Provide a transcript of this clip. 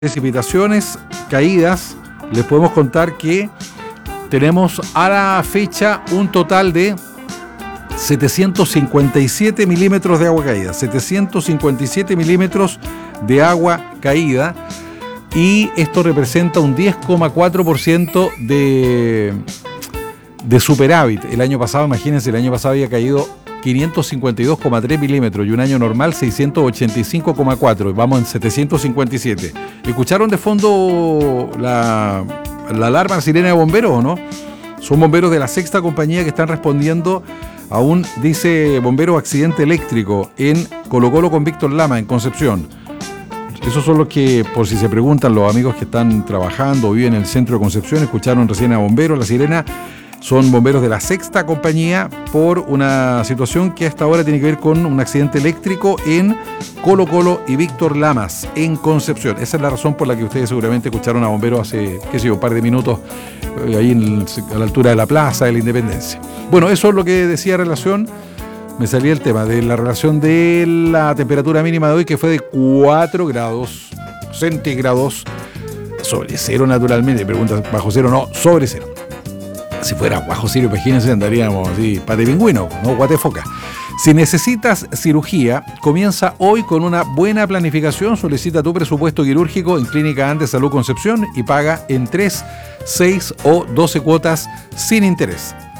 Precipitaciones, caídas, les podemos contar que tenemos a la fecha un total de 757 milímetros de agua caída, 757 milímetros de agua caída, y esto representa un 10,4% de superávit. El año pasado, imagínense, el año pasado había caído 552,3 milímetros y un año normal 685,4. Vamos en 757. ¿Escucharon de fondo la alarma sirena de bomberos o no? Son bomberos de la sexta compañía que están respondiendo a un, dice, bombero accidente eléctrico en Colo Colo con Víctor Lama, en Concepción. Esos son los que, por si se preguntan, los amigos que están trabajando o viven en el centro de Concepción, escucharon recién a bomberos, la sirena. Son bomberos de la sexta compañía por una situación que hasta ahora tiene que ver con un accidente eléctrico en Colo Colo y Víctor Lamas, en Concepción. Esa es la razón por la que ustedes seguramente escucharon a bomberos hace, un par de minutos, ahí a la altura de la Plaza de la Independencia. Bueno, eso es lo que decía relación, me salía el tema de la relación de la temperatura mínima de hoy, que fue de 4 grados centígrados, sobre cero naturalmente. Preguntas, bajo cero no, sobre cero. Si fuera bajo cero, imagínense, andaríamos así, pate pingüino, no guatefoca. Si necesitas cirugía, comienza hoy con una buena planificación. Solicita tu presupuesto quirúrgico en Clínica Andes Salud Concepción y paga en 3, 6 o 12 cuotas sin interés.